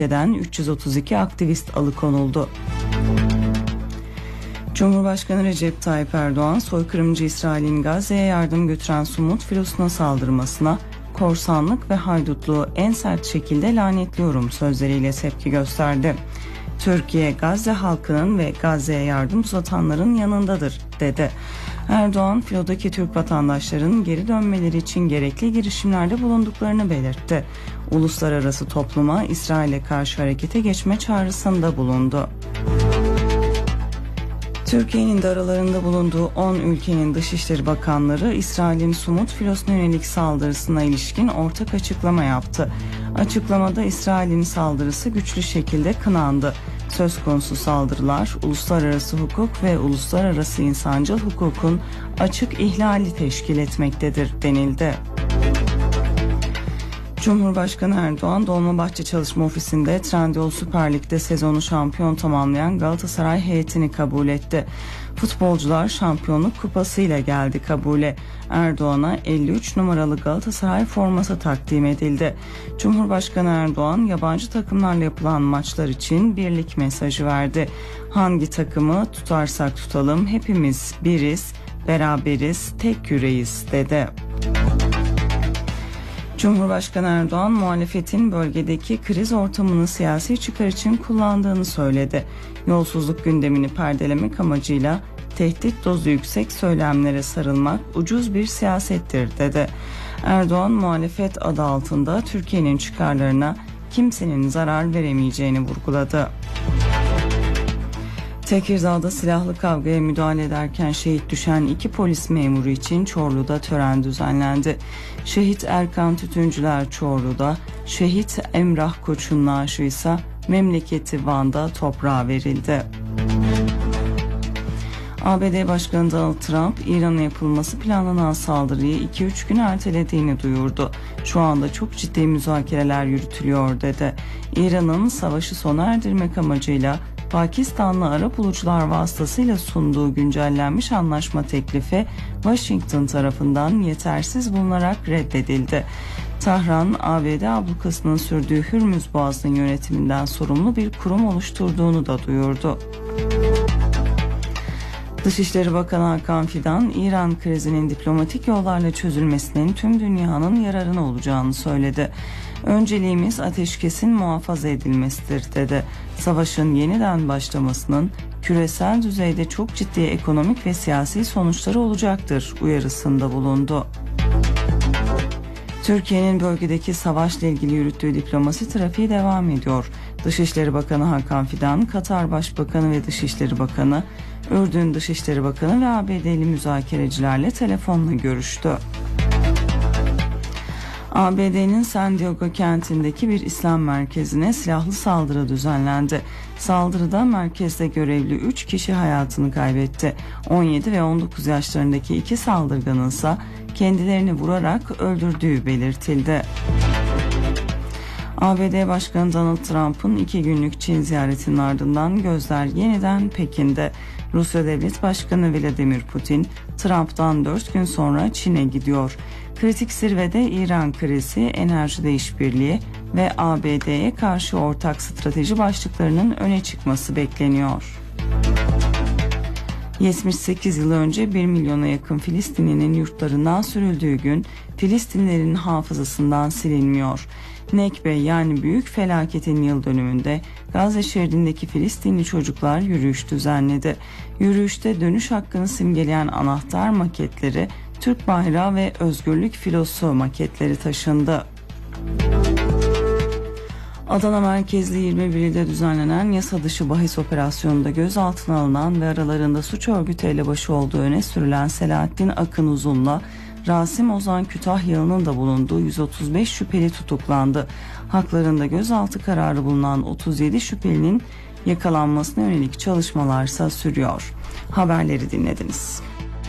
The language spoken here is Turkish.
ülkeden 332 aktivist alıkonuldu. Cumhurbaşkanı Recep Tayyip Erdoğan, soykırımcı İsrail'in Gazze'ye yardım götüren Sumut filosuna saldırmasına korsanlık ve haydutluğu en sert şekilde lanetliyorum sözleriyle tepki gösterdi. Türkiye, Gazze halkının ve Gazze'ye yardım uzatanların yanındadır, dedi. Erdoğan, filodaki Türk vatandaşların geri dönmeleri için gerekli girişimlerde bulunduklarını belirtti. Uluslararası topluma İsrail'e karşı harekete geçme çağrısında bulundu. Türkiye'nin de aralarında bulunduğu 10 ülkenin Dışişleri Bakanları İsrail'in Sumut filosuna yönelik saldırısına ilişkin ortak açıklama yaptı. Açıklamada İsrail'in saldırısı güçlü şekilde kınandı. Söz konusu saldırılar uluslararası hukuk ve uluslararası insancıl hukukun açık ihlali teşkil etmektedir denildi. Cumhurbaşkanı Erdoğan, Dolmabahçe Çalışma Ofisi'nde Trendyol Süper Lig'de sezonu şampiyon tamamlayan Galatasaray heyetini kabul etti. Futbolcular şampiyonluk kupasıyla geldi kabule. Erdoğan'a 53 numaralı Galatasaray forması takdim edildi. Cumhurbaşkanı Erdoğan, yabancı takımlarla yapılan maçlar için birlik mesajı verdi. Hangi takımı tutarsak tutalım hepimiz biriz, beraberiz, tek yüreğiz, dedi. Cumhurbaşkanı Erdoğan, muhalefetin bölgedeki kriz ortamını siyasi çıkar için kullandığını söyledi. Yolsuzluk gündemini perdelemek amacıyla tehdit dozu yüksek söylemlere sarılmak ucuz bir siyasettir, dedi. Erdoğan, muhalefet adı altında Türkiye'nin çıkarlarına kimsenin zarar veremeyeceğini vurguladı. Tekirdağ'da silahlı kavgaya müdahale ederken şehit düşen 2 polis memuru için Çorlu'da tören düzenlendi. Şehit Erkan Tütüncüler Çorlu'da, şehit Emrah Koç'un naaşı ise memleketi Van'da toprağa verildi. ABD Başkanı Donald Trump, İran'a yapılması planlanan saldırıyı 2-3 gün ertelediğini duyurdu. Şu anda çok ciddi müzakereler yürütülüyor, dedi. İran'ın savaşı sona erdirmek amacıyla Pakistanlı arabulucular vasıtasıyla sunduğu güncellenmiş anlaşma teklifi Washington tarafından yetersiz bulunarak reddedildi. Tahran, ABD ablukasının sürdüğü Hürmüz Boğazı'nın yönetiminden sorumlu bir kurum oluşturduğunu da duyurdu. Dışişleri Bakanı Hakan Fidan, İran krizinin diplomatik yollarla çözülmesinin tüm dünyanın yararına olacağını söyledi. Önceliğimiz ateşkesin muhafaza edilmesidir, dedi. Savaşın yeniden başlamasının küresel düzeyde çok ciddi ekonomik ve siyasi sonuçları olacaktır uyarısında bulundu. Türkiye'nin bölgedeki savaşla ilgili yürüttüğü diplomasi trafiği devam ediyor. Dışişleri Bakanı Hakan Fidan, Katar Başbakanı ve Dışişleri Bakanı, Ürdün Dışişleri Bakanı ve ABD'li müzakerecilerle telefonla görüştü. ABD'nin San Diego kentindeki bir İslam merkezine silahlı saldırı düzenlendi. Saldırıda merkezde görevli 3 kişi hayatını kaybetti. 17 ve 19 yaşlarındaki 2 saldırganın ise kendilerini vurarak öldürdüğü belirtildi. ABD Başkanı Donald Trump'ın 2 günlük Çin ziyaretinin ardından gözler yeniden Pekin'de. Rusya Devlet Başkanı Vladimir Putin, Trump'tan 4 gün sonra Çin'e gidiyor. Kritik zirvede İran krizi, enerjide işbirliği ve ABD'ye karşı ortak strateji başlıklarının öne çıkması bekleniyor. 78 yıl önce 1 milyona yakın Filistinli'nin yurtlarından sürüldüğü gün Filistinlilerin hafızasından silinmiyor. Nekbe, yani büyük felaketin yıl dönümünde Gazze şeridindeki Filistinli çocuklar yürüyüş düzenledi. Yürüyüşte dönüş hakkını simgeleyen anahtar maketleri, Türk bayrağı ve özgürlük filosu maketleri taşındı. Adana merkezli 21 ilde düzenlenen yasa dışı bahis operasyonunda gözaltına alınan ve aralarında suç örgütü elebaşı olduğu öne sürülen Selahattin Akın Uzun'la Rasim Ozan Kütahyalı'nın da bulunduğu 135 şüpheli tutuklandı. Haklarında gözaltı kararı bulunan 37 şüphelinin yakalanmasına yönelik çalışmalarsa sürüyor. Haberleri dinlediniz.